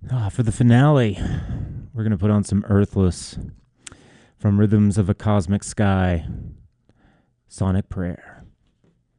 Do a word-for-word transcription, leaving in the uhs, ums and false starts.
Ah, for the finale, we're going to put on some Earthless from Rhythms of a Cosmic Sky, Sonic Prayer.